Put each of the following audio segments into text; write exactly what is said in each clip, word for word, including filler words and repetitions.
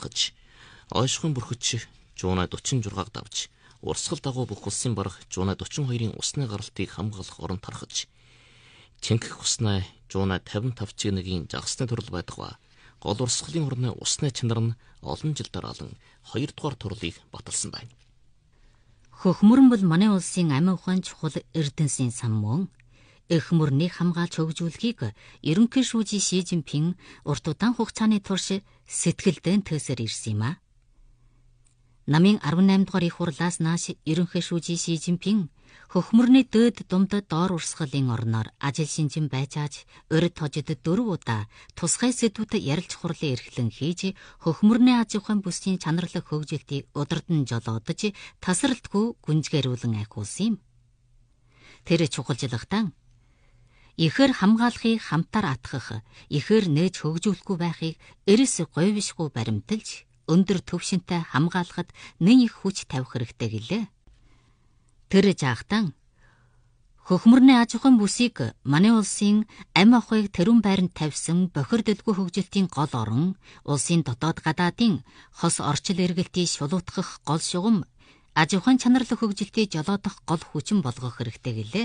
алхаж, ойшхон бүрхэж жуунай дөрвөн шуургааг давж, урсгал дагуу бүх улсын бараг жуунай дөрвөн хоёрын усны гаралтыг хамгаалах орон тархаж, чингэх уснаа жуунай тавин тавь чигнэгийн жагсны төрөл байдгаа гол урсгалын орны усны чанар нь олон жил дараалан хоёрдугаар турлыг баталсан байна. Хөхмөрн бол манай улсын амин ухаан чухал эрдэнсийн сан мөн. Эх мөрнийг хамгаалж хөгжүүлэхийг ерөнхий шүүжи Ши Жинпин урт удаан хугацааны турш сэтгэлдэн төсөр ирсэн юм а. Намын арван найм дугаар их хурлаас нааш ерөнхий шүүжи Ши Жинпин хөхмөрний дөөд думдад доор урсгалын орноор ажил шинжин байцааж урд хожид дөрв удаа тусгай сэдвүүдэд ярилж хурлын эрхлэн хийж хөхмөрний аж ахуйн бүсийн чанарлаг хөгжилтийг удирдан жолоодож тасралтгүй гүнзгийрүүлэн ахиулсан юм. Тэр чухалжлагтан ихэр хамгаалахыг хамтаар атгах, ихэр нээж хөгжүүлэхгүй байхыг эрс говьшгүй баримталж өндөр төвшөнтэй хамгаалахад нэн их хүч тавих хэрэгтэй гэлээ. Тэр жаахтан хөхмөрний аж ахуйн бүсийг манай улсын амь ахуйг тэрүүн байранд тавьсан бохирдолгүй хөгжилтийн гол орон, улсын дотоод гадаадын хос орчил эргэлтийг шулуутгах гол шугам, аж ахуйн чанарлаг хөгжилтийг жолоодох гол хүчин болгох хэрэгтэй гэлээ.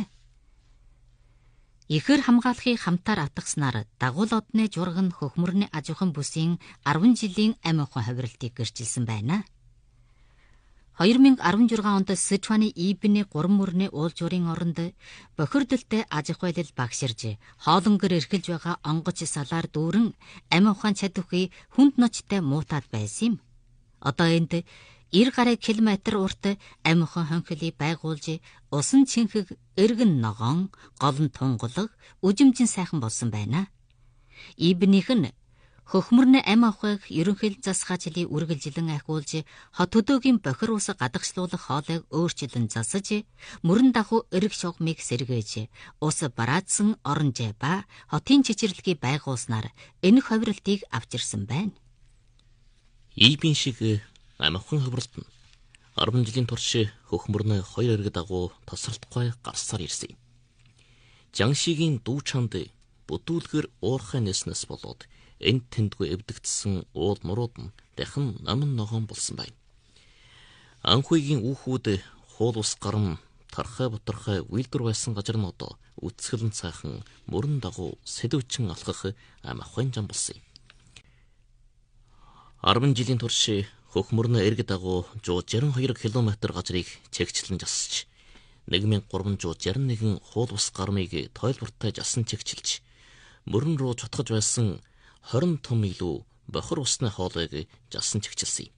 Ихэр хамгаалахыг хамтаар атгаснаар дагуул одны жураг нь хөхмөрний аж ахуйн бүсийн арван жилийн амь ахуйн хувиралтыг гэрчилсэн байна. хоёр мянга арван шуурга онд Сычуаны Ибний гурван мөрний уулжуурын оронд бохирдолтой аж ахуйлал багширж, хоолонгор эрхэлж байгаа онгоч салаар дүүрэн амь ухаан чадварыг хүнд ночтой муутаад байсан юм. Одоо энд эр гаруй километр урт амь ухаан хонхилыг байгуулж, усан чинхэг эргэн ногоон, голн тунгалаг, үжимжин сайхан болсон байна. Ибнийх нь хөхмөрний амь ахуйг ерөнхий засгаажлыг үргэлжлэн ахиулж, хот хөдөөгийн бохир ус гадагшлуулах хоолойг өөрчлөн засаж, мөрөн дагуу эрг шугамыг сэргээж, ус бараадсан оронжээ ба хотын чичирлэгийг байгуулснаар энэ хувиралтыг авчирсан байна. Ибн шиг амь ахуйн хувиралт нь арван жилийн турш хөхмөрний хоёр эрг дагуу тасралтгүй гарсаар ирсэн юм. Жангшигийн дүү чанд бүдүүлгэр уурхай нэснэс болоод энд тэндгүй эвдэгдсэн уул нурууд нь дахин намын ногоон болсон байна. Анхүйгийн үүхүүд хуул ус гарам тархай бутархай үйлдвэр байсан газар нь одоо үцгэлэн цаахан мөрөн дагуу сэдвчин алхах амь ахуйн зам болсон юм. арван жилийн турш хөхмөрний эрг дагуу жуу жарим хоёр километр газрыг чигчлэн жасж, нэг мянга гурван жүз жарим нэгэн хуул ус гармыг тойлбортой жасан чигчилж, мөрөн рүү чутгаж байсан хорин том илүү бохир усны хоолойг жасан чигчилсэн юм.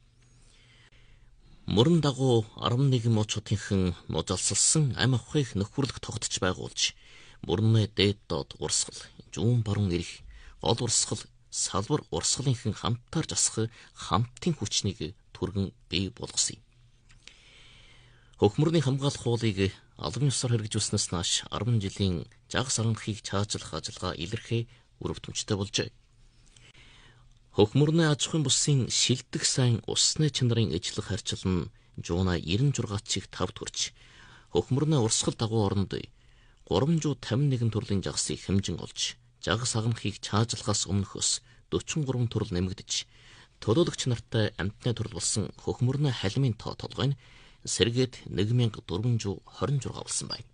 Мөрөн дагуу арван нэгэн муучуудынхан нужалсалсан амь ахуйг нөхөрлөх тогтож байгуулж, мөрний дээд доод урсгал, зүүн баруун эрх, гол урсгал, салбар урсгалынхан хамтаар жасах хамтын хүчнийг түргэн бий болгосон юм. Хөхмөрний хамгаалах хуулийг албан ёсоор хэрэгжүүлснээс нааш арван жилийн жагс аранхыг чаачлах ажиллагаа илэрхий үр дүнжтэй болжээ. Хөхмөрний аж ахуйн бүсийн шилдэг сайн усны чанарын ижлэх харьцал нь жуунай девяносто шуургачиг тав төрж, хөхмөрний урсгал дагуу оронд гурван жүз тавин нэгэн төрлийн жагсыг хэмжин олж, жагс аганахыг чаажлахаас өмнөхөөс дөрвөн гурван төрөл нэмэгдэж, төлөөлөгч нартай амтны төрөл болсон хөхмөрний халимын тоо толгой нь сэргээд нэг мянга дөрвөн жүз хорин шуурга болсон байна.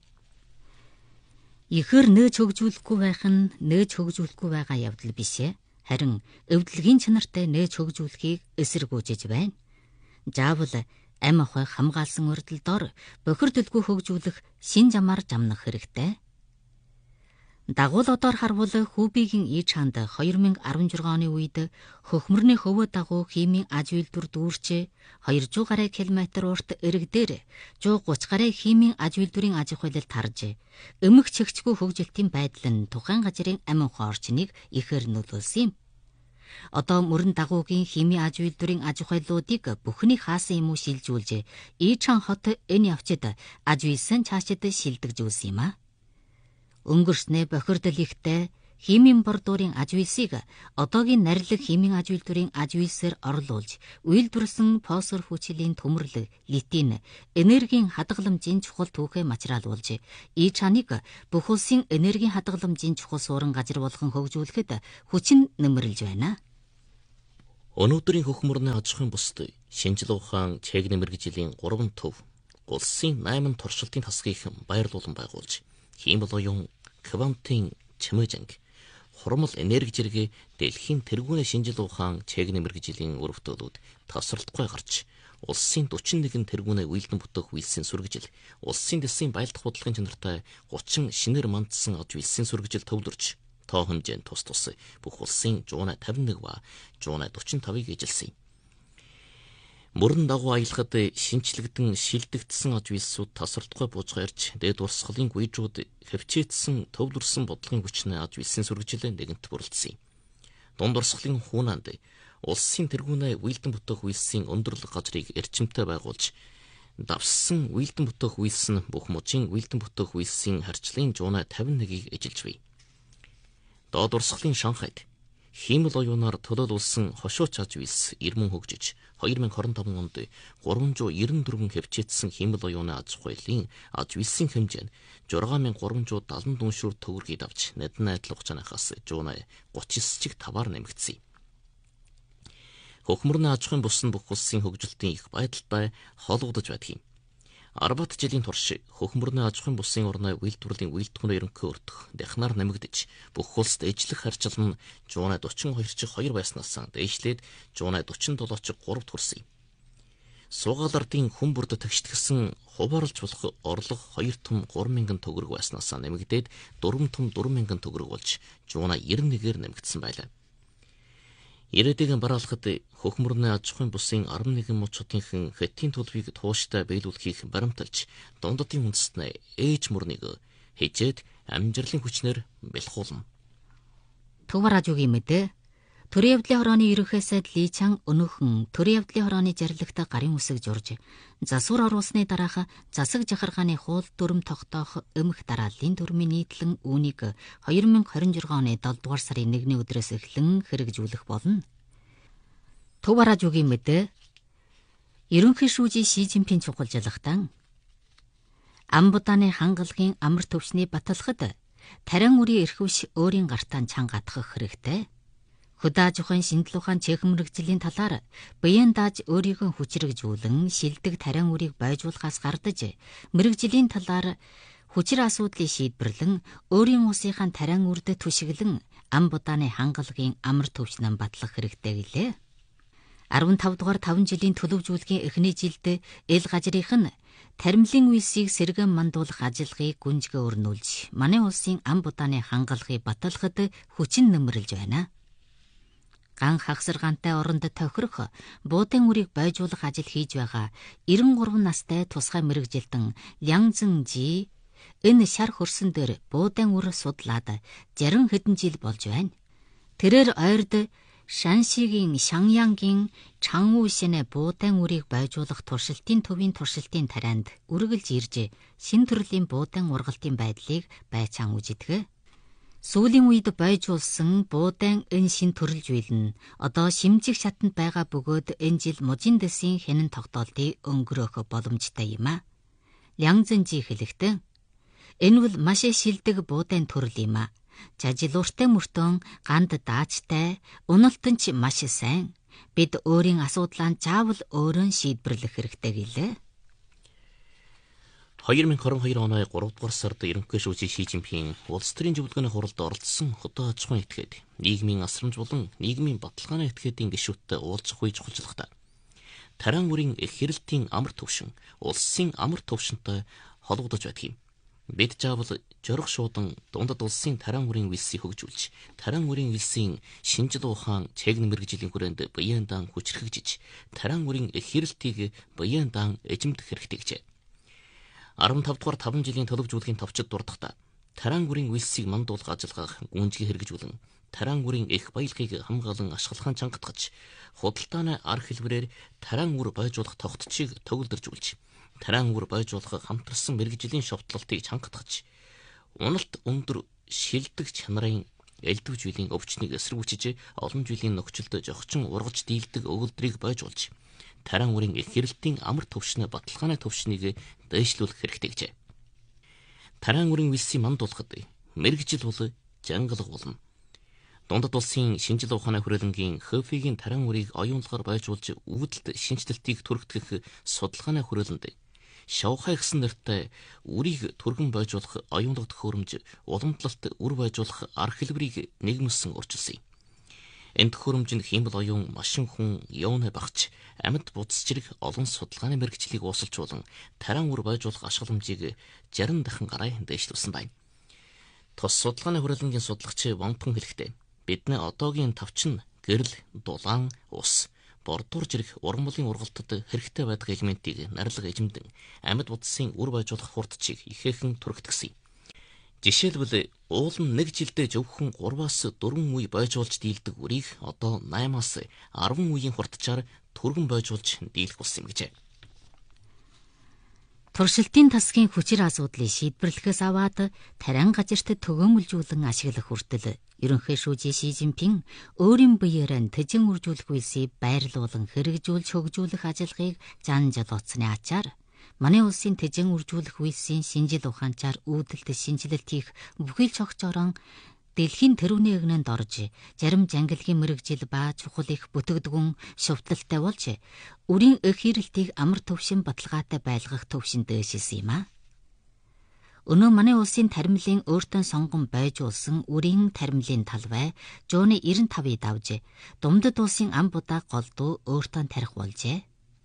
Ихэр нээж хөгжүүлэхгүй байх нь нээж хөгжүүлэхгүй байгаа явдал биш ээ. Харин эвдлэгийн чанартай нээж хөгжүүлэхийг эсэргүүцэж байна. Заавал амь ахуйг хамгаалсан урдл дор бохирдолгүй хөгжүүлэх шин замаар жамнах хэрэгтэй. Дагуул одоор харвал Хүүбигийн Ичанд хоёр мянга арван шуурга оны үед хөхмөрний хөвөө дагуу химийн аж үйлдвэр дүүрч двести гаруй километр урт эрэг дээр one thirty гаруй химийн аж үйлдвэрийн аж ахуйлал тарж, өмг чигчгүй хөгжилтийн байдал нь тухайн газрын амин ухаан орчныг ихээр нөлөөлсөн юм. Одоо мөрөн дагуугийн химийн аж үйлдвэрийн аж ахуйлуудыг бүхний хаасан юм уу шилжүүлж, Ичан хот энэ явцад аж үйлсэн цаашид шилдэгжүүлсэн юм а. Өнгөрснөө бохирдол ихтэй химийн бордуурын аж үйлсийг одоогийн нарилэг химийн аж үйлдвэрийн аж үйлсээр орлуулж, үйлдвэрлсэн фосфор хүчилийн төмөрлөг, литин, энергийн хадгаламжийн чухал түүхээ мачраалуулж, Ичаныг бүх улсын энергийн хадгаламжийн чухал суурин газар болгон хөгжүүлэхэд хүчин нэмэрлэж байна. Өнөөдрийн хөхмөрний аж ахуйн бусд шинжлэх ухаан чегний мэргэжлийн гурван төв улсын найман туршилтын тасгийг байрлуулан байгуулж, хиймэл оюун, квантын чимээжинг, хурмал энерги зэрэг дэлхийн тэргүүний шинжлэх ухаан чегний мэргэжлийн өрөвтөлүүд тасралтгүй гарч, улсын дөрвөн нэгэн тэргүүний үйлдэн бүтэх үйлсийн сүргэжил, улсын дэсийн баялдах бодлогын чанартай гучин шинээр мандсан аж үйлсийн сүргэжил төвлөрч, тоо хэмжээнд тус тус бүх улсын жуунай тавин нэг ба жуунай дөрвөн тавыг эжилсэн. Мөрөн дагуу аялахад шинчлэгдэн шилдэгдсэн аж үйлсүүд тасралтгүй буужгаа ирж, дээд урсгалын гүйжүүд хөвчээдсэн төвлөрсөн бодлогын хүчнээ аж үйлсийн сүргэжилээ нэгэнт бүрэлдсэн. Дунд урсгалын хуунанд улсын тэргүүнээ үйлдэн бүтэх үйлсийн өндөрлөг газрыг эрчимтэй байгуулж, давссан үйлдэн бүтэх үйлс нь бүх мужийн үйлдэн бүтэх үйлсийн харьцлын жуунай тавин нэгийг эжилж бий. Доод урсгалын Шанхайд хиймэл оюунаар төлөөлүүлсэн хошууч аж үйлс ирмэн хөгжиж, хоёр мянга хорин таван онд гурван зуун девяносто дөрвөн хөвчээдсэн хиймэл оюуны аж ахуйлын аж үйлсийн хэмжээ нь шесть мянга гурван зуун седемдесет дүншүүр төгрөгийг давж, надад найдлах хугацаанаас жуунай гучин чиг таваар нэмэгдсэн. Хөхмөрний аж ахуйн бус нь бүх улсын хөгжилтийн их байдалтай холбогдож байдаг юм. Арбат жилийн турш хөхмөрний аж ахуйн бусын орны үйлдвэрлэлийн үйлдвэрийн ерөнхий өртөх дахнаар нэмэгдэж, бүх улсад ижлэх харьцал нь жуунай дөрвөн хоёр чиг хоёр байснаас дээшлээд жуунай дөрвөн долоо чиг гуравт хүрсэн. Суугаал ардын хүн бүрд тэгштгэсэн хуваарлж болох орлого хоёр том гурван мянган төгрөг байснаас нэмэгдээд дөрвөн том дөрвөн мянган төгрөг болж жуунай девяносто нэгээр нэмэгдсэн байлаа. Ирээдүйн бараалхад хөхмөрний аж ахуйн бусын арван нэгэн мужуудынхан хэтийн төлөвийг тууштай биелүүлэхийг баримталж, дундадын үндэстнээ ээж мөрнийг хижээд амжилтын хүчнэр бэлхуулна. Төв радиогийн мэдээ. Төрийн явдлын хорооны ерөнхий сайд Ли Чан өнөөхөн төрийн явдлын хорооны жаргалагтай гарын үсэг журж, засвар оруулсны дараах засаг жахаргааны хуул дүрм тогтоох өмнөх дарааллын дүрмийн нийтлэн үүнийг хоёр мянга хорин жургаан оны долдугаар сарын нэгний өдрөөс эхлэн хэрэгжүүлэх болно. Төв радиогийн мэдээ. Ерөнхий шүүжийн Ши Жинпин чухалжлагтан ам будааны хангалагын амар төвчний баталхад тарин үрийн эрхвш өөрийн гартаа чангаатгах хэрэгтэй. Хөдөө аж ахуйн шинжлэх ухаан чехэн мэргэжлийн талаар биеийн дааж өөрийгөө хүчрэгжүүлэн шилдэг тарин үрийг байжуулахаас гардаж, мэргэжлийн талаар хүчир асуудлыг шийдвэрлэн өөрийн улсынхаа тарин үрд түшиглэн ам будааны хангалагын амар төвчнөн батлах хэрэгтэй гэлээ. арван тав дугаар таван жилийн төлөвжүүлгийн эхний жилд эл газрынх нь таримлын үйлсийг сэргэн мандуулах ажиллагааг гүнзгий өрнүүлж, манай улсын ам будааны хангалагыг баталахад хүчин нэмэрлэж байна. Ган хагсаргаантай оронд тохирох буудын үрийг байжуулах ажил хийж байгаа девяносто гурван настай тусгай мэргэжилтэн Лян Зэнжи энэ шар хөрсөн дээр буудын үр судлаад жарин хэдэн жил болж байна. Тэрээр ойрд Шаншигийн Шаньянгийн Чангушинэ буудын үрийг байжуулах туршилтын төвийн туршилтын тарианд үргэлж ирж, шин төрлийн буудын ургалтын байдлыг байцаан үздэг. Сүүлийн үед байжуулсан буудын энэ шин төрөл зүйл нь одоо шимжих шатанд байгаа бөгөөд энэ жил мужийн дэсийн хянан тогтоолтыг өнгөрөөх боломжтой юм а. Лян Зэнжи хэлэхдээ энэ бол маш шилдэг буудын төрөл юм а. Жажил уртай мөртөн ганд даачтай, уналтан ч маш сайн. Бид өөрийн асуудлаа заавал өөрөө шийдвэрлэх хэрэгтэй гэлээ. хоёр мянга хорин хоёр оны гуравдугаар сард ерөнхий шүүжийн Ши Жинпин улс төрийн зөвлөгөөний хуралд оролцсон хөдөө аж ахуйн этгээд, нийгмийн асрамж болон нийгмийн баталгааны этгээдийн гишүүдтэй уулзах үе чухалчлагдаа. Тарин үрийн их хэрэлтийн амар төвшин улсын амар төвшинтэй холбогдож байдаг юм. Бид заавал жорох шуудан дундад улсын тарин үрийн үйлсийг хөгжүүлж, тарин үрийн үйлсийн шинжлэх ухаан чегийн мэргэжлийн хүрээнд биеийн даан хүчрхэгжиж, тарин үрийн их хэрэлтийг биеийн даан эзэмдэх хэрэгтэй гэжээ. арван тав дугаар таван жилийн төлөвжүүлгийн товчид дурдахдаа тарин үрийн үйлсийг мандуулах ажиллагааг гүнзгий хэрэгжүүлэн, тарин үрийн их баялагийг хамгаалан ашиглахын чангатгаж, худалдааны ар хэлбэрээр тарин үр байжуулах тогтцыг төгөлдөржүүлж, тарин үр байжуулах хамтарсан мэргэжлийн шовтлолтыг чангатгаж, уналт өндөр шилдэг чанарын элдв жилийн өвчнийг эсэргүүцэж, олон жилийн нөхцөлд жогчин ургаж дийлдэг өгүүлбэрийг байжуулж, тарин үрийн их хэрэлтийн амар төвшний баталгааны төвшнийг дэвшлүүлэх хэрэгтэй гэжээ. Тарин үрийн үйлсийн мандуулахад мэргэжил бол жангалга болно. Дундад улсын шинжил ухааны хүрээлэнгийн Хөфигийн таран үрийг оюунлагаар байжуулж үүдэлт шинжлэлтийг түргтгэх судалгааны хүрээлэнд Шавхай гэсэн нэртэй үрийг түргэн байжуулах оюунлага төхөөрөмж уламжлалт үр байжуулах арга хэлбэрийг нэгмэлсэн өөрчилсөн юм. Энэ төхөөрөмжөнд хиймэл оюун, машин хүн, юуны багч, амьд будас зэрэг олон судалгааны мэргэжлийг уусалжуулан таран үр байжуулах ашгаламжийг жарин дахин гараа дээшлүүлсэн байна. Тус судалгааны хүрээлэнгийн судалгаач Ванпун хэлэхдээ бидний одоогийн тавчин гэрэл, дулаан, ус, бордуур зэрэг уран бүлгийн ургалтад хэрэгтэй байдаг элементийг нарилга эзэмдэн амьд будсын үр байжуулах хурдчийг ихээхэн түргэтгсэн юм. Жишээлбэл уулын нэг жилдээ зөвхөн гураваас дөрвөн үе байжуулж дийлдэг үрийг одоо наймаас арван үеийн хурдчаар түргэн байжуулж дийлэх болсон юм гэжээ. Туршилтын тасгийн хүчир асуудлыг шийдвэрлэхээс аваад таран газарт төгөөмөлжүүлэн ашиглах хүртэл ерөнхий шүүжи Ши Жинпин өөрийн биеэрээ тэжин үржүүлэх үйлсийг байрлуулан хэрэгжүүлж хөгжүүлэх ажиллагааг зан жолооцсны ачаар манай улсын тэжин үржүүлэх үйлсийн шинжил ухаанчаар үүдэлт шинжилэлт хийх бүхий л цогцорон дэлхийн тэрүүний эгнэнд орж зарим жангилгийн мэрэгжил ба чухал их бүтгэдгүн шувталтай болж үрийн эх хэрэлтийг амар төвшин баталгаатай байлгах төвшин дээшилсэн юм а. Өнөө манай улсын таримлын өөртөө сонгон байжуулсан үрийн таримлын талбай жууны нэрэн тавыг давж Думдад улсын ам будаа голдуу өөртөө тарих болжээ.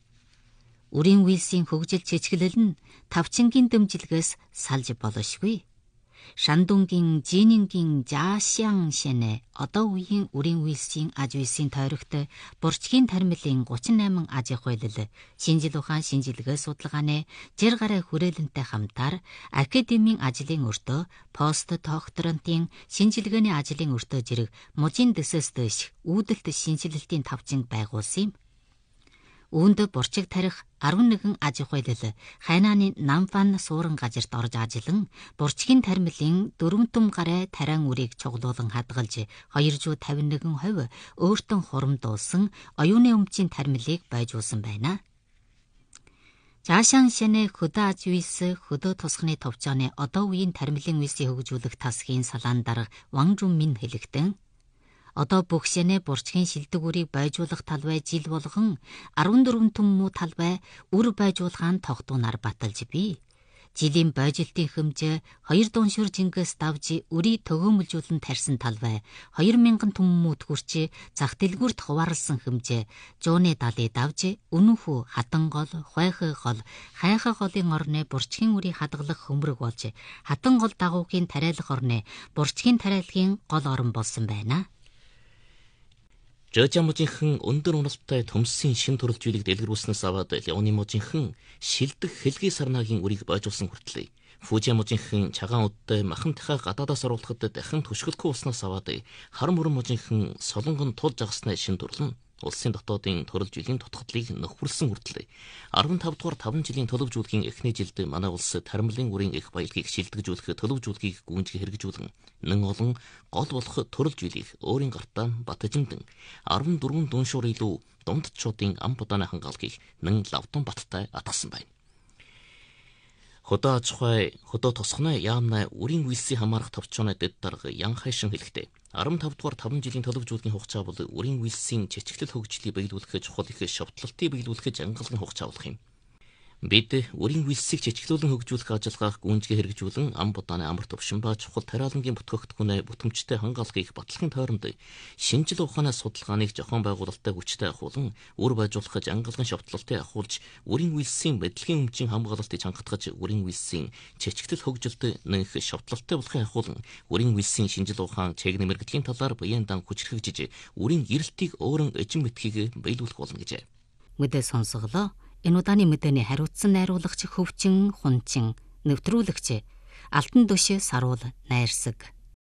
Үрийн үйлсийн хөгжил чичгэлэл нь тавчингийн дэмжлэгээс салж болошгүй. Шандунгийн Жинингийн Жаашян шэнэ одоо үеийн үрийн үйлсийн аж үйлсийн тойрогт бурчгийн таримлын гучин найман аж ахуй хэлэл шинжил ухаан шинжилгээ судалгааны жир гараа хүрээлэнтэй хамтаар академийн ажлын өртөө пост докторантын шинжилгээний ажлын өртөө зэрэг мужийн дэсэс дэш үүдэлт шинжилэлтийн тавчин байгуулсан юм. Үүнд бурчиг тарих арван нэгэн аж ахуй хэлэл хайнааны Намфан суурин газарт орж ажиллан бурчгийн таримлын дөрвөн том гараа таран үрийг чуглуулан хадгалж хоёр зуун тавин нэгэн хувь өөртөө хурамдуулсан оюуны өмчийн таримлыг байжуулсан байна. Жаашан шэнэ хөдөө аж үйлс хөдөө тусганы товчооны одоо үеийн таримлын үйлсийг хөгжүүлэх тасгийн салаан дарга Ван Жунмин хэлэхдээ одоо бүх шэнэ бурчгийн шилдэг үрийг байжуулах талбай жил болгон арван дөрвөн том муу талбай үр байжуулгаан тогтуунаар баталж бий. Жилийн байжилтын хэмжээ хоёр дууншир жингээс давж үрийг төгөөмөлжүүлэн тарьсан талбай хоёр мянган том мууд хүрч зах дэлгүүрт хуваарлсан хэмжээ жууны далыг давж өнөнхүү хатан гол, хойхой гол, хайхай голын орны бурчгийн үрийг хадгалах хөмрөг болж хатан гол дагуугийн тариалах орны бурчгийн тариалгын гол орон болсон байна. Жожа мужийнхан өндөр уналтай төмсөн шин төрөлжүүлэг дэлгэрүүлснээс аваад Леоны мужийнхан шилдэг хэлгийн сарнагийн үрийг байжуулсан хүртлээ. Фужи мужийнхан цагаан удтай махантайхаа гадаадаас оруулахад дахин түшгэлгүй уснаас аваад хар мөрөн мужийнхан солонгон тулж агасны шин төрлөн улсын дотоодын төрөлжүүлгийн тутгадлыг нөхөрлсөн хүртлээ. арван тав дугаар таван жилийн төлөвжүүлгийн эхний жилд манай улс таримлын үрийн их баялагийг шилдэгжүүлэх төлөвжүүлгийг гүйнжиг хэрэгжүүлэн нэн олон гол болох төрөлжүүлгийг өөрийн гартаа батжимдэн арван дөрвөн дүншуур илүү дундчуудын ам будааны хангаалгыг нэн лавдан баттай атгасан байна. Хөдөө аж ахуй, хөдөө тосгоны яамнай үрийн үйлсийн хамаарах товчооны дэд дарга Ян Хайшин хэлэхдээ арван тав дугаар таван жилийн төлөвжүүлгийн хугацаа бол үрийн үйлсийн чичгэлэл хөгжлийг биелүүлэх чухал их шовтлолтыг биелүүлэх янгалгын хугацаа болох юм. Бид үрийн үйлсийг чичглүүлэн хөгжүүлэх ажиллагааг гүйнжгээ хэрэгжүүлэн ам будааны амар төвшин ба чухал тариалангийн бүтгэгдэхүүнээ бүтэмжтэй хангаалгыг батлахын тойронд шинжил ухааны судалгааныг зохион байгуулалттай хүчтэй ахуулан үр байжуулах янгалгын шовтлолтыг ахуулж үрийн үйлсийн мэдлэгийн өмчийн хамгаалалтыг чангатгаж үрийн үйлсийн чичгэлэл хөгжилд нэнх шовтлолттой болохын ахуулан үрийн үйлсийн шинжил ухаан чегний мэргэдлийн талаар биеийн дан хүчрхэгжиж үрийн эрэлтийг өөрөн эжин мэтхийг биелүүлэх болно гэжээ. Мэдээ сонсголоо. Энэ удааны мэдээний хариуцсан найруулагч Хөвчин Хунчин, нэвтрүүлэгч Алтан дөш Саруул Найрсаг.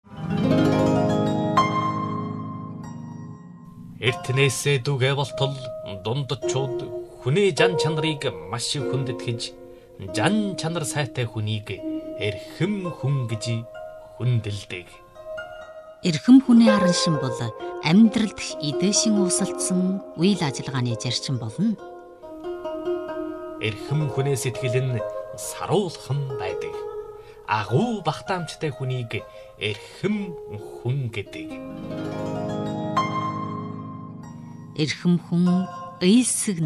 Эртнээсээ дүгэ болтол дундчууд хүний жан чанарыг маш их хүндэтгэж жан чанар сайтай хүнийг эрхэм хүн гэж хүндэлдэг. Эрхэм хүний аран шин бол амьдралд эдээшин уусалдсан үйл ажиллагааны зарчим болно. Эрхэм хүний сэтгэл нь саруулхан байдаг. Агуу багтаамжтай хүнийг эрхэм хүн гэдэг. эрхэм хүн эйсэг